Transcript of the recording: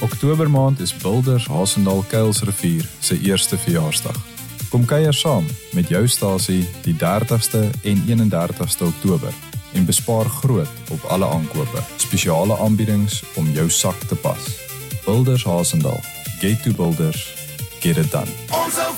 Oktobermaand is Builders Hasendaal Kuilsrivier se eerste verjaarsdag. Kom kuier saam met jou stasie die 30ste en 31ste Oktober en bespaar groot op alle aankope. Spesiale aanbiedings om jou sak te pas. Builders Hasendaal. Get to Builders. Get it done.